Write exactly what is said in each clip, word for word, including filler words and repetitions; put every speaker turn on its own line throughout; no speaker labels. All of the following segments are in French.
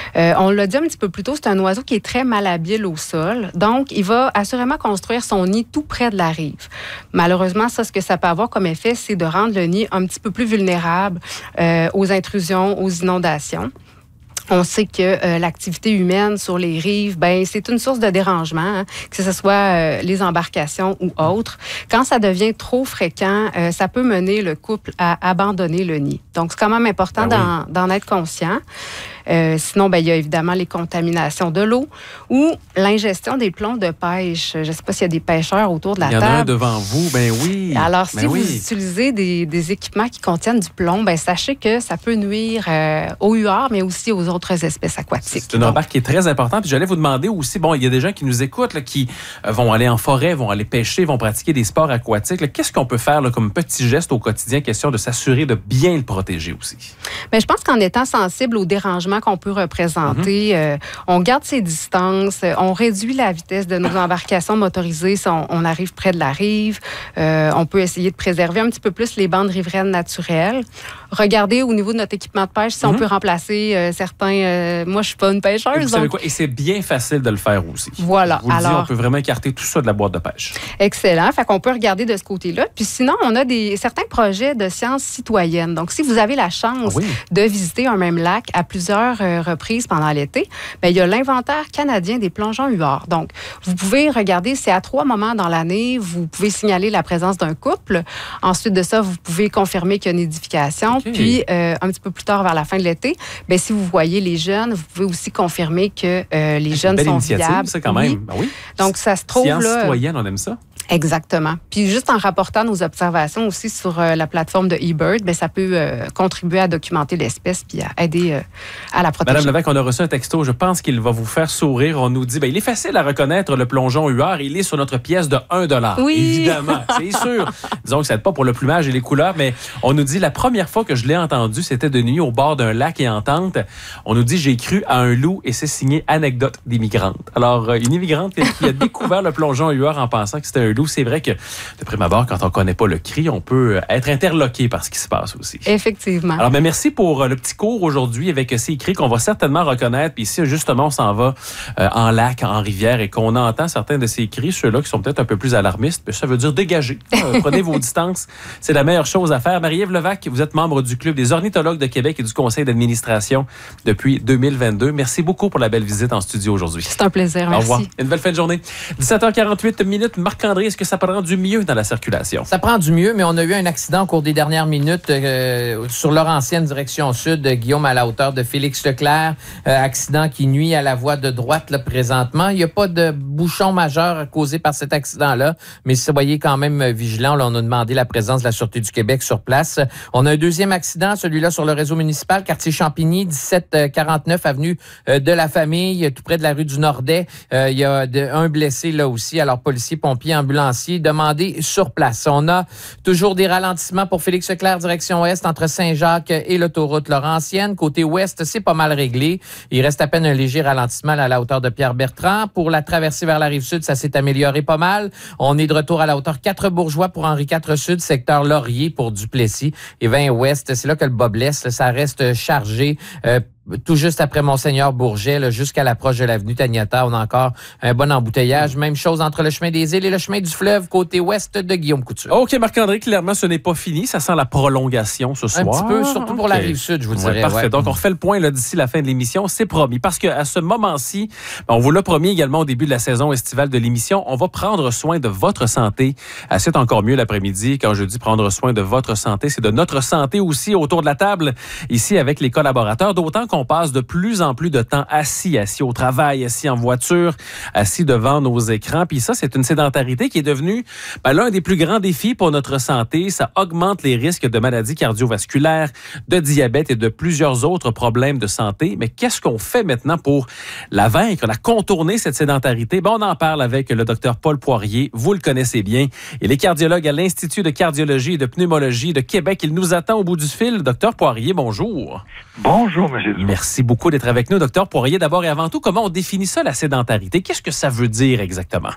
Euh, on l'a dit un petit peu plus tôt, c'est un oiseau qui est très malhabile au sol. Donc, il va assurément construire son nid tout près de la rive. Malheureusement, ça, ce que ça peut avoir comme effet, c'est de rendre le nid un petit peu plus vulnérable euh, aux intrusions, aux inondations. On sait que euh, l'activité humaine sur les rives, ben c'est une source de dérangement, hein, que ce soit euh, les embarcations ou autres. Quand ça devient trop fréquent, euh, ça peut mener le couple à abandonner le nid. Donc, c'est quand même important ben oui. d'en, d'en être conscient. Euh, sinon, ben, il y a évidemment les contaminations de l'eau ou l'ingestion des plombs de pêche. Je ne sais pas s'il y a des pêcheurs autour de la table.
Il y en a un devant vous, ben oui.
Alors,
ben
si
oui.
vous utilisez des, des équipements qui contiennent du plomb, ben sachez que ça peut nuire euh, aux huards, mais aussi aux autres espèces aquatiques.
C'est une remarque qui est très importante. Puis j'allais vous demander aussi, bon, il y a des gens qui nous écoutent, là, qui euh, vont aller en forêt, vont aller pêcher, vont pratiquer des sports aquatiques. Là, qu'est-ce qu'on peut faire là, comme petit geste au quotidien, question de s'assurer de bien le protéger aussi?
Bien, je pense qu'en étant sensible aux dérangements qu'on peut représenter, mm-hmm. euh, on garde ses distances, on réduit la vitesse de nos embarcations motorisées si on, on arrive près de la rive. Euh, on peut essayer de préserver un petit peu plus les bandes riveraines naturelles. Regarder au niveau de notre équipement de pêche si mm-hmm. on peut remplacer euh, certains... Euh, moi, je suis pas une pêcheuse.
Et vous savez
donc...
quoi? Et c'est bien facile de le faire aussi.
Voilà.
Je vous le
Alors,
dis, on peut vraiment écarter tout ça de la boîte de pêche.
Excellent. Fait qu'on peut regarder de ce côté-là. Puis sinon, on a des, certains projets de sciences citoyennes. Donc, si vous avez la chance ah oui. de visiter un même lac à plusieurs euh, reprises pendant l'été, bien, il y a l'inventaire canadien des plongeons huards. Donc, vous pouvez regarder, c'est à trois moments dans l'année, vous pouvez signaler la présence d'un couple. Ensuite de ça, vous pouvez confirmer qu'il y a une nidification. Okay. Puis, euh, un petit peu plus tard, vers la fin de l'été, bien, si vous voyez les jeunes, vous pouvez aussi confirmer que euh, les jeunes
belle
sont
initiative,
viables.
Ça, quand même. Ben oui.
Donc, ça se trouve
Science
là...
citoyenne, on aime ça.
Exactement. Puis juste en rapportant nos observations aussi sur euh, la plateforme de eBird, bien, ça peut euh, contribuer à documenter l'espèce puis à aider euh, à la protéger.
Madame Lévesque, on a reçu un texto. Je pense qu'il va vous faire sourire. On nous dit, bien, il est facile à reconnaître le plongeon huard. Il est sur notre pièce de un dollar.
Oui.
Évidemment, c'est sûr. Disons que ça n'aide pas pour le plumage et les couleurs, mais on nous dit, la première fois que je l'ai entendu, c'était de nuit au bord d'un lac et en tente. On nous dit, j'ai cru à un loup et c'est signé Anecdote d'immigrante. Alors, une immigrante qui a découvert le plongeon huard en pensant que c'était un loup, c'est vrai que de prime abord, quand on ne connaît pas le cri, on peut être interloqué par ce qui se passe aussi.
Effectivement.
Alors, ben, merci pour le petit cours aujourd'hui avec ces cris qu'on va certainement reconnaître. Puis ici, justement, on s'en va euh, en lac, en rivière et qu'on entend certains de ces cris, ceux-là qui sont peut-être un peu plus alarmistes, mais ça veut dire dégager. Euh, prenez vos distances. C'est la meilleure chose à faire. Marie-Ève Levac, vous êtes membre du Club des ornithologues de Québec et du conseil d'administration depuis deux mille vingt-deux. Merci beaucoup pour la belle visite en studio aujourd'hui.
C'est un plaisir. Merci.
Au revoir. Une belle fin de journée. dix-sept heures quarante-huit minutes. Marc-André, est-ce que ça prend du mieux dans la circulation?
Ça prend du mieux, mais on a eu un accident au cours des dernières minutes euh, sur Laurentienne, direction sud, Guillaume, à la hauteur de Félix-Leclerc. Euh, accident qui nuit à la voie de droite là, présentement. Il n'y a pas de bouchon majeur causé par cet accident-là, mais soyez quand même vigilants. Là, on a demandé la présence de la Sûreté du Québec sur place. On a un deuxième accident, celui-là sur le réseau municipal, quartier Champigny, dix-sept quarante-neuf avenue de la Famille, tout près de la rue du Nordet. Euh, il y a de, un blessé là aussi. Alors, policiers, pompiers, ambulanciers, demandez sur place. On a toujours des ralentissements pour Félix-Leclerc, direction ouest, entre Saint-Jacques et l'autoroute Laurentienne. Côté ouest, c'est pas mal réglé. Il reste à peine un léger ralentissement à la hauteur de Pierre-Bertrand. Pour la traversée vers la Rive-Sud, ça s'est amélioré pas mal. On est de retour à la hauteur quatre-Bourgeois pour Henri quatre Sud, secteur Laurier pour Duplessis. Et vingt ouest, c'est là que le bas blesse. Ça reste chargé. Euh, Tout juste après Monseigneur Bourget, là, jusqu'à l'approche de l'avenue Taniata, on a encore un bon embouteillage. Même chose entre le chemin des Îles et le chemin du fleuve, côté ouest de Guillaume Couture.
OK, Marc-André, clairement, ce n'est pas fini. Ça sent la prolongation ce soir.
Un petit peu, surtout pour okay. la Rive-Sud, je vous dirais.
Ouais, parfait.
Ouais.
Donc, on refait le point là, d'ici la fin de l'émission. C'est promis. Parce qu'à ce moment-ci, on vous l'a promis également au début de la saison estivale de l'émission, on va prendre soin de votre santé. C'est encore mieux l'après-midi. Quand je dis prendre soin de votre santé, c'est de notre santé aussi autour de la table, ici avec les collaborateurs. D'autant qu'on passe de plus en plus de temps assis, assis au travail, assis en voiture, assis devant nos écrans. Puis ça, c'est une sédentarité qui est devenue ben, l'un des plus grands défis pour notre santé. Ça augmente les risques de maladies cardiovasculaires, de diabète et de plusieurs autres problèmes de santé. Mais qu'est-ce qu'on fait maintenant pour la vaincre, la contourner, cette sédentarité? Ben, on en parle avec le docteur Paul Poirier. Vous le connaissez bien. Il est cardiologue à l'Institut de cardiologie et de pneumologie de Québec. Il nous attend au bout du fil. Docteur Poirier, bonjour.
Bonjour, M. Dumont.
Merci beaucoup d'être avec nous, docteur Poirier. D'abord et avant tout, comment on définit ça, la sédentarité? Qu'est-ce que ça veut dire exactement?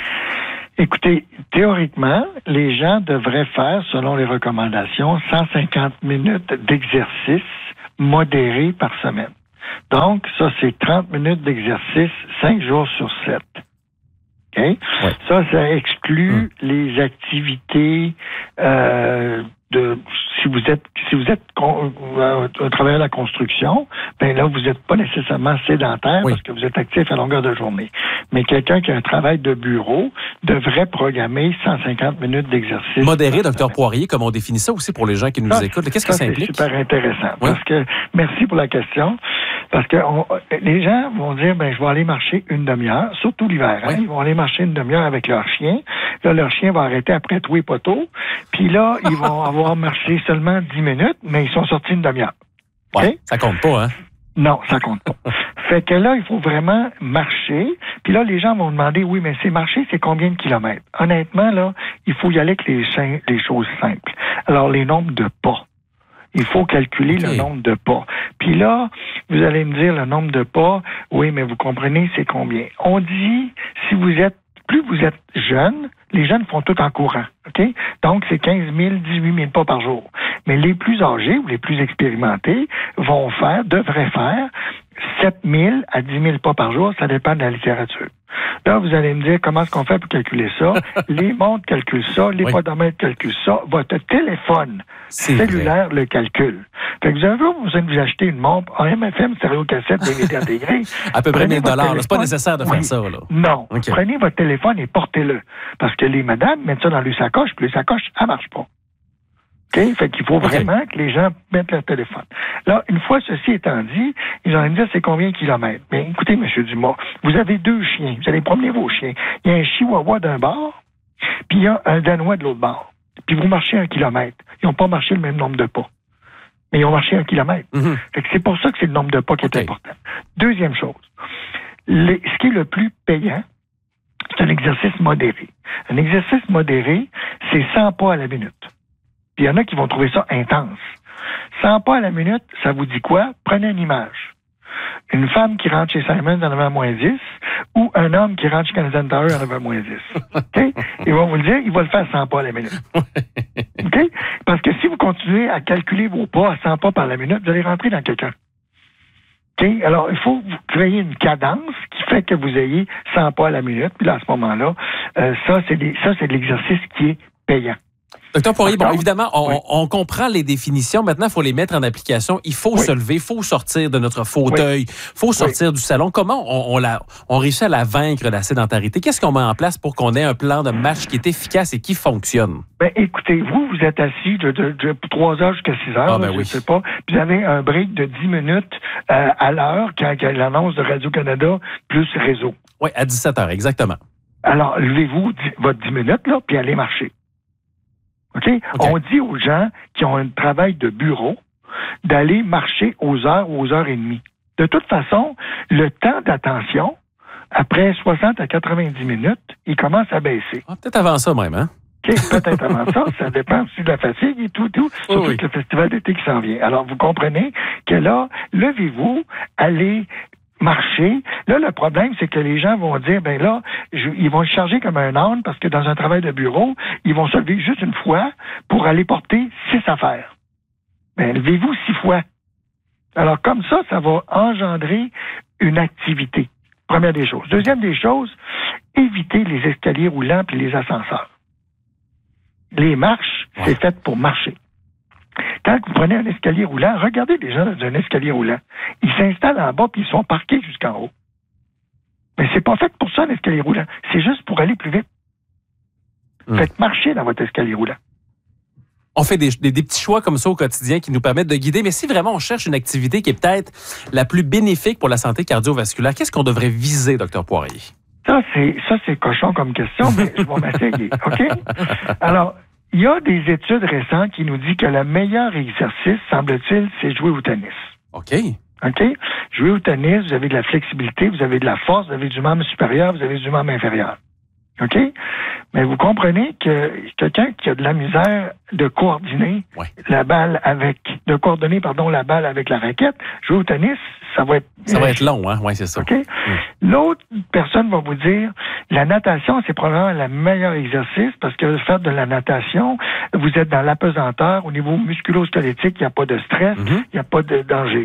Écoutez, théoriquement, les gens devraient faire, selon les recommandations, cent cinquante minutes d'exercice modéré par semaine. Donc, ça, c'est trente minutes d'exercice, cinq jours sur sept. OK? Ouais. Ça, ça exclut hum. les activités euh, de... Si vous êtes si vous êtes con, euh, un travailleur de la construction, ben là, vous n'êtes pas nécessairement sédentaire oui. parce que vous êtes actif à longueur de journée. Mais quelqu'un qui a un travail de bureau devrait programmer cent cinquante minutes d'exercice.
Modéré, docteur Poirier, comme on définit ça aussi pour les gens qui nous ça, écoutent. Qu'est-ce que ça implique?
C'est super intéressant.
Oui.
Parce que, merci pour la question. Parce que on, les gens vont dire, ben je vais aller marcher une demi-heure, surtout l'hiver. Hein? Oui. Ils vont aller marcher une demi-heure avec leur chien. Là, leur chien va arrêter après tous les poteaux. Puis là, ils vont avoir marché seulement dix minutes, mais ils sont sortis une demi-heure.
Ouais, okay? Ça compte pas, hein?
Non, ça compte pas. Fait que là, il faut vraiment marcher. Puis là, les gens vont demander, oui, mais c'est marcher, c'est combien de kilomètres? Honnêtement, là, il faut y aller avec les, les choses simples. Alors, les nombres de pas. Il faut calculer okay. le nombre de pas. Puis là, vous allez me dire le nombre de pas. Oui, mais vous comprenez, c'est combien? On dit, si vous êtes, plus vous êtes jeune, les jeunes font tout en courant. OK? Donc, c'est quinze mille, dix-huit mille pas par jour. Mais les plus âgés ou les plus expérimentés vont faire, devraient faire sept mille à dix mille pas par jour. Ça dépend de la littérature. Là, vous allez me dire comment est-ce qu'on fait pour calculer ça. Les montres calculent ça, les oui. podomètres calculent ça. Votre téléphone c'est cellulaire vrai. le calcule. Fait que vous avez besoin de vous acheter une montre en M F M, stéréo cassette, D V D intégré.
À peu près mille dollars. C'est pas nécessaire de faire oui. ça, là.
Non.
Okay.
Prenez votre téléphone et portez-le. Parce que les madames mettent ça dans les sacoches, puis les sacoches, ça marche pas. OK? Fait qu'il faut okay. vraiment que les gens mettent leur téléphone. Là, une fois ceci étant dit, ils vont me dire c'est combien de kilomètres. Mais écoutez, M. Dumas, vous avez deux chiens. Vous allez promener vos chiens. Il y a un chihuahua d'un bord, puis il y a un danois de l'autre bord. Puis vous marchez un kilomètre. Ils n'ont pas marché le même nombre de pas. Mais ils ont marché un kilomètre. Mm-hmm. Fait que c'est pour ça que c'est le nombre de pas qui okay. est important. Deuxième chose, les, ce qui est le plus payant, c'est un exercice modéré. Un exercice modéré, c'est cent pas à la minute. Puis il y en a qui vont trouver ça intense. cent pas à la minute, ça vous dit quoi? Prenez une image. Une femme qui rentre chez Simon en avant moins dix ou un homme qui rentre chez Canadian Tower en avant moins dix. Okay? Ils vont vous le dire, il va le faire cent pas à la minute. Okay? Parce que si vous continuez à calculer vos pas à cent pas par la minute, vous allez rentrer dans quelqu'un. Okay? Alors, il faut vous créer une cadence qui fait que vous ayez cent pas à la minute. Puis là, à ce moment-là, euh, ça, c'est des, ça, c'est de l'exercice qui est payant.
Docteur Poirier, bon, évidemment, on, oui. on comprend les définitions. Maintenant, il faut les mettre en application. Il faut oui. se lever, il faut sortir de notre fauteuil, il oui. faut sortir oui. du salon. Comment on, on, la, on réussit à la vaincre, la sédentarité? Qu'est-ce qu'on met en place pour qu'on ait un plan de match qui est efficace et qui fonctionne?
Ben, écoutez, vous, vous êtes assis de, de, de trois heures jusqu'à six heures,
ah, ben
là, je ne
oui.
sais pas. Vous avez un break de dix minutes euh, à l'heure quand il y a l'annonce de Radio-Canada plus réseau.
Oui, à dix-sept heures, exactement.
Alors, levez-vous votre dix minutes, là, puis allez marcher. Okay? OK? On dit aux gens qui ont un travail de bureau d'aller marcher aux heures ou aux heures et demie. De toute façon, le temps d'attention, après soixante à quatre-vingt-dix minutes, il commence à baisser.
Ah, peut-être avant ça même, hein?
Okay, peut-être avant ça, ça dépend aussi de la fatigue et tout, tout, surtout oui, oui. le festival d'été qui s'en vient. Alors, vous comprenez que là, levez-vous, allez marcher. Là, le problème, c'est que les gens vont dire, ben là, je, ils vont se charger comme un âne parce que dans un travail de bureau, ils vont se lever juste une fois pour aller porter six affaires. Ben, levez-vous six fois. Alors, comme ça, ça va engendrer une activité. Première des choses. Deuxième des choses, évitez les escaliers roulants et les ascenseurs. Les marches, ouais. c'est fait pour marcher. Quand vous prenez un escalier roulant, regardez les gens dans un escalier roulant. Ils s'installent en bas puis ils sont parqués jusqu'en haut. Mais c'est pas fait pour ça, l'escalier roulant. C'est juste pour aller plus vite. Mmh. Faites marcher dans votre escalier roulant.
On fait des, des, des petits choix comme ça au quotidien qui nous permettent de guider. Mais si vraiment on cherche une activité qui est peut-être la plus bénéfique pour la santé cardiovasculaire, qu'est-ce qu'on devrait viser, docteur Poirier?
Ça, c'est, ça, c'est cochon comme question, mais je vais m'essayer. OK? Alors, il y a des études récentes qui nous disent que le meilleur exercice, semble-t-il, c'est jouer au tennis.
OK.
OK? Jouer au tennis, vous avez de la flexibilité, vous avez de la force, vous avez du membre supérieur, vous avez du membre inférieur. OK? Mais vous comprenez que quelqu'un qui a de la misère de coordonner ouais. la balle avec, de coordonner, pardon, la balle avec la raquette, jouer au tennis, ça va être...
Ça va être long, hein? Oui, c'est ça.
OK? Mm. L'autre personne va vous dire, la natation, c'est probablement le meilleur exercice parce que faire de la natation, vous êtes dans l'apesanteur, au niveau musculo-squelettique, il n'y a pas de stress, il mm-hmm. n'y a pas de danger.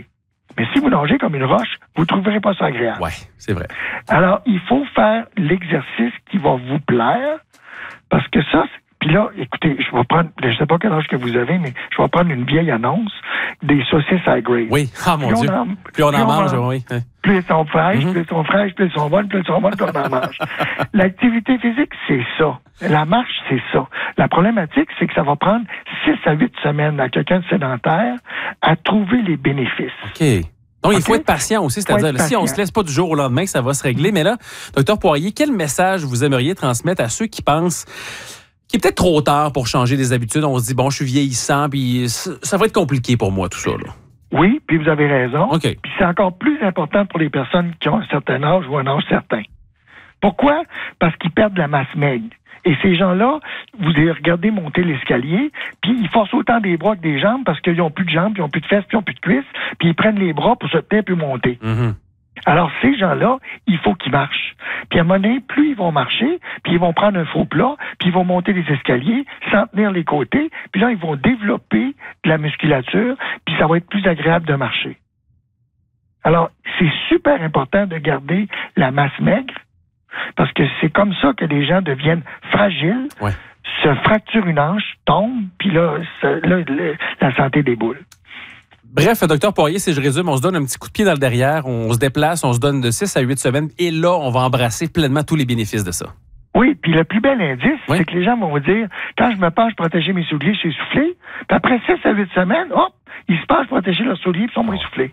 Mais si vous nagez comme une roche, vous ne trouverez pas ça agréable.
Oui, c'est vrai.
Alors, il faut faire l'exercice qui va vous plaire, parce que ça, puis là, écoutez, je vais prendre, je ne sais pas quel âge que vous avez, mais je vais prendre une vieille annonce des saucisses high grade.
Oui, ah mon
plus
Dieu.
On en,
plus on en
plus
mange,
on en,
oui.
Plus elles sont fraîches,
Mm-hmm.
plus elles sont fraîches, plus elles sont bonnes, plus elles sont bonnes, plus on en mange. L'activité physique, c'est ça. La marche, c'est ça. La problématique, c'est que ça va prendre six à huit semaines à quelqu'un de sédentaire à trouver les bénéfices.
OK. Donc, il faut
Okay.
être patient aussi, c'est-à-dire, là, si on ne se laisse pas du jour au lendemain, que ça va se régler. Mais là, docteur Poirier, quel message vous aimeriez transmettre à ceux qui pensent qu'il est peut-être trop tard pour changer des habitudes? On se dit, bon, je suis vieillissant, puis ça, ça va être compliqué pour moi, tout ça, là.
Oui, puis vous avez raison.
OK.
Puis c'est encore plus important pour les personnes qui ont un certain âge ou un âge certain. Pourquoi? Parce qu'ils perdent la masse maigre. Et ces gens-là, vous les regardez monter l'escalier, puis ils forcent autant des bras que des jambes parce qu'ils n'ont plus de jambes, puis ils n'ont plus de fesses, puis ils n'ont plus de cuisses, puis ils prennent les bras pour se tenir puis monter.
Mm-hmm.
Alors, ces gens-là, il faut qu'ils marchent. Puis à un moment donné, plus ils vont marcher, puis ils vont prendre un faux plat, puis ils vont monter les escaliers sans tenir les côtés, puis là, ils vont développer de la musculature, puis ça va être plus agréable de marcher. Alors, c'est super important de garder la masse maigre, parce que c'est comme ça que les gens deviennent fragiles,
Ouais.
se fracturent une hanche, tombent, puis là, ça, là, là, la santé déboule.
Bref, docteur Poirier, si je résume, on se donne un petit coup de pied dans le derrière, on se déplace, on se donne de six à huit semaines, et là, on va embrasser pleinement tous les bénéfices de ça.
Oui, puis le plus bel indice,
Oui.
c'est que les gens vont vous dire, quand je me penche protéger mes souliers, je suis essoufflé, puis après six à huit semaines, hop, ils se penchent protéger leurs souliers, puis ils sont moins essoufflés.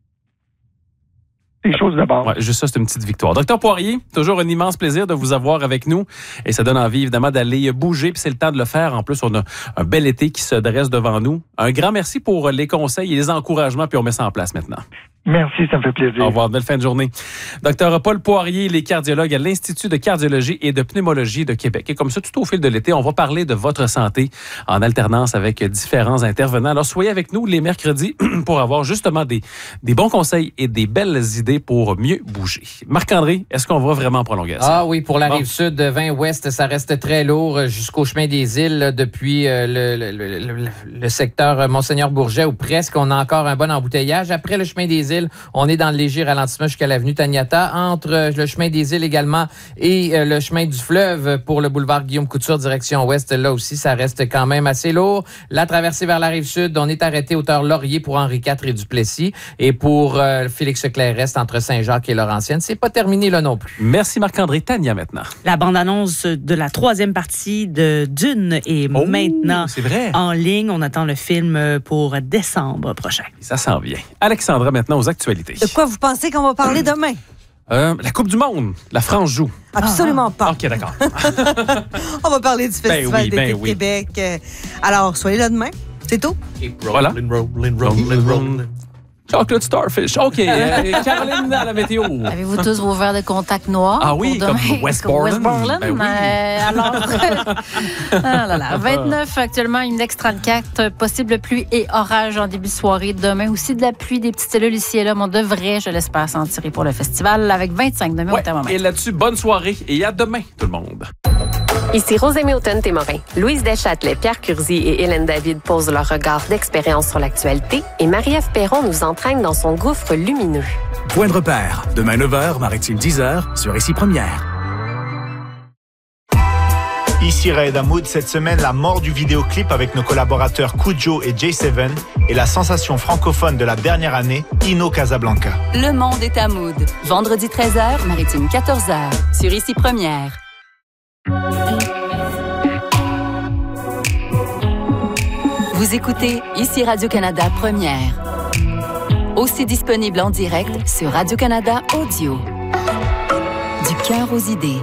Des choses de base.
Ouais, juste ça, c'est une petite victoire. Docteur Poirier, toujours un immense plaisir de vous avoir avec nous. Et ça donne envie, évidemment, d'aller bouger. Puis c'est le temps de le faire. En plus, on a un bel été qui se dresse devant nous. Un grand merci pour les conseils et les encouragements. Puis on met ça en place maintenant.
Merci, ça me fait plaisir.
Au revoir, belle fin de journée. Docteur Paul Poirier, il est cardiologue à l'Institut de cardiologie et de pneumologie de Québec. Et comme ça, tout au fil de l'été, on va parler de votre santé en alternance avec différents intervenants. Alors, soyez avec nous les mercredis pour avoir justement des, des bons conseils et des belles idées pour mieux bouger. Marc-André, est-ce qu'on va vraiment en prolongation?
Ah oui, pour la
Bon.
Rive-Sud, vingt ouest, ça reste très lourd jusqu'au chemin des îles depuis euh, le, le, le, le, le secteur Monseigneur-Bourget ou presque. On a encore un bon embouteillage. Après le chemin des îles, on est dans le léger ralentissement jusqu'à l'avenue Taniata. Entre euh, le chemin des îles également et euh, le chemin du fleuve pour le boulevard Guillaume Couture, direction ouest, là aussi, ça reste quand même assez lourd. La traversée vers la Rive-Sud, on est arrêté hauteur Laurier pour Henri quatre et Duplessis. Et pour euh, Félix Leclerc-Est, entre Saint-Jacques et Laurentienne, c'est pas terminé là non plus.
Merci Marc-André. Tania maintenant.
La bande-annonce de la troisième partie de Dune est
Oh,
maintenant
c'est vrai.
en ligne. On attend le film pour décembre prochain.
Ça s'en vient. Alexandra maintenant aux actualités.
De quoi vous pensez qu'on va parler demain?
Euh, la Coupe du Monde. La France joue.
Absolument pas.
OK, d'accord.
On va parler du Festival
Ben oui,
d'été
ben
de
oui.
Québec. Euh, Alors, soyez là demain. C'est tout?
Voilà. Chocolate Starfish. OK. Euh, Caroline à la météo.
Avez-vous tous vos verres de contact noirs?
Ah oui,
pour
comme
demain?
Westmoreland.
Westmoreland.
Ben oui.
Euh, alors, ah là là, vingt-neuf actuellement, index trente-quatre. Possible pluie et orage en début de soirée. Demain aussi de la pluie, des petites cellules ici et là. Mais on devrait, je l'espère, s'en tirer pour le festival avec vingt-cinq demain
Ouais,
au thermomètre.
et là-dessus, bonne soirée et à demain, tout le monde.
Ici Rosemée Automne-Témorin. Louise Deschâtelet, Pierre Curzi et Hélène David posent leur regard d'expérience sur l'actualité et Marie-Ève Perron nous entraîne dans son gouffre lumineux.
Point de repère. Demain neuf heures, Maritime dix heures, sur Ici Première.
Ici Raed Hamoud, cette semaine, la mort du vidéoclip avec nos collaborateurs Kujo et J sept et la sensation francophone de la dernière année, Ino Casablanca.
Le monde est à Mood. Vendredi treize heures, Maritime quatorze heures, sur Ici Première. Vous écoutez Ici Radio-Canada Première. Aussi disponible en direct sur Radio-Canada Audio. Du cœur aux idées.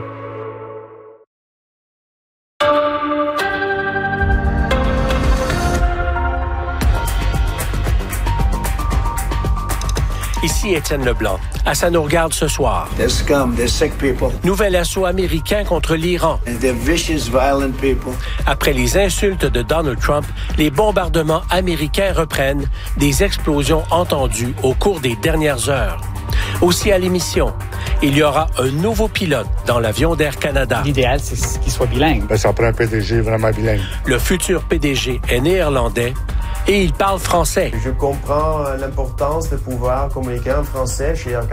Ici Étienne Leblanc. À Ça nous regarde ce soir.
They're scum, they're sick people.
Nouvel assaut américain contre l'Iran.
And they're vicious, violent people.
Après les insultes de Donald Trump, les bombardements américains reprennent, des explosions entendues au cours des dernières heures. Aussi à l'émission, il y aura un nouveau pilote dans l'avion d'Air Canada.
L'idéal, c'est qu'il soit bilingue.
Ben, ça prend un P D G vraiment bilingue.
Le futur P D G est néerlandais. Et il parle français.
Je comprends l'importance de pouvoir communiquer en français chez Air